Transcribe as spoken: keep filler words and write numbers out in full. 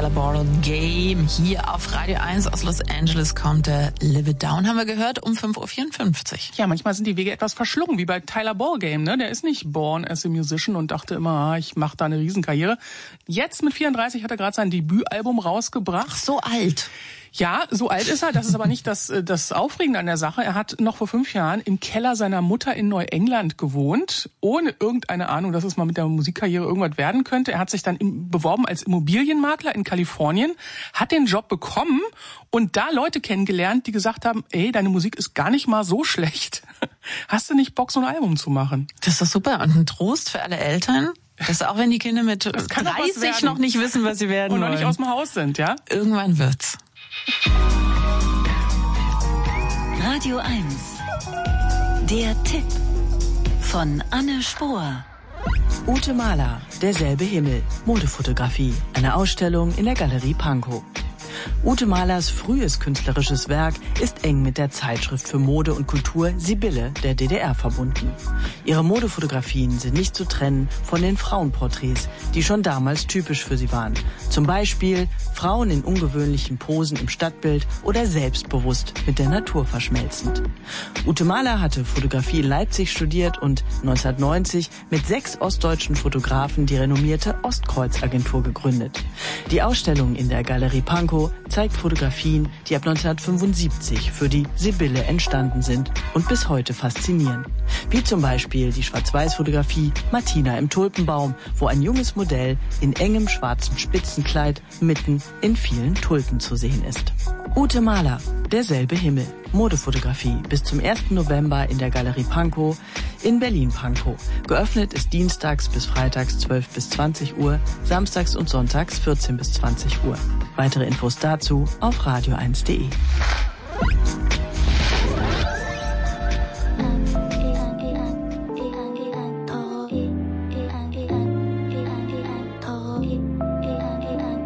Tyler Ball Game. Hier auf Radio eins aus Los Angeles kommt der Live It Down, haben wir gehört, um fünf Uhr vierundfünfzig. Ja, manchmal sind die Wege etwas verschlungen, wie bei Tyler Ball Game, ne? Der ist nicht born as a musician und dachte immer, ah, ich mache da eine Riesenkarriere. Jetzt mit vierunddreißig hat er gerade sein Debütalbum rausgebracht. Ach, so alt. Ja, so alt ist er. Das ist aber nicht das, das Aufregende an der Sache. Er hat noch vor fünf Jahren im Keller seiner Mutter in Neuengland gewohnt, ohne irgendeine Ahnung, dass es mal mit der Musikkarriere irgendwas werden könnte. Er hat sich dann beworben als Immobilienmakler in Kalifornien, hat den Job bekommen und da Leute kennengelernt, die gesagt haben, ey, deine Musik ist gar nicht mal so schlecht. Hast du nicht Bock, so ein Album zu machen? Das ist doch super und ein Trost für alle Eltern. Das auch wenn die Kinder mit dreißig noch nicht wissen, was sie werden und noch wollen. nicht aus dem Haus sind, ja? Irgendwann wird's. Radio eins. Der Tipp von Anne Spohr. Ute Mahler, derselbe Himmel, Modefotografie, eine Ausstellung in der Galerie Pankow. Ute Mahlers frühes künstlerisches Werk ist eng mit der Zeitschrift für Mode und Kultur Sibylle der D D R verbunden. Ihre Modefotografien sind nicht zu trennen von den Frauenporträts, die schon damals typisch für sie waren. Zum Beispiel Frauen in ungewöhnlichen Posen im Stadtbild oder selbstbewusst mit der Natur verschmelzend. Ute Mahler hatte Fotografie in Leipzig studiert und neunzehnhundertneunzig mit sechs ostdeutschen Fotografen die renommierte Ostkreuz-Agentur gegründet. Die Ausstellung in der Galerie Pankow zeigt Fotografien, die ab neunzehnhundertfünfundsiebzig für die Sibylle entstanden sind und bis heute faszinieren. Wie zum Beispiel die Schwarz-Weiß-Fotografie Martina im Tulpenbaum, wo ein junges Modell in engem schwarzen Spitzenkleid mitten in vielen Tulpen zu sehen ist. Ute Mahler, derselbe Himmel. Modefotografie bis zum ersten November in der Galerie Pankow in Berlin-Pankow. Geöffnet ist dienstags bis freitags zwölf bis zwanzig Uhr, samstags und sonntags vierzehn bis zwanzig Uhr. Weitere Infos dazu auf radio eins punkt de.